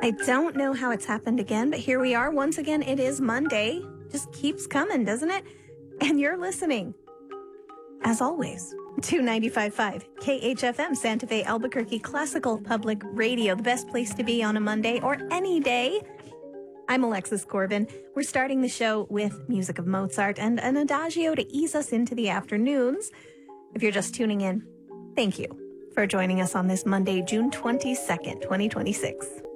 I don't know how it's happened again, but here we are. Once again, it is Monday. Just keeps coming, doesn't it? And you're listening, as always, to 95.5 KHFM, Santa Fe, Albuquerque, Classical Public Radio, the best place to be on a Monday or any day. I'm Alexis Corbin. We're starting the show with music of Mozart and an adagio to ease us into the afternoons. If you're just tuning in, thank you for joining us on this Monday, June 22nd, 2026.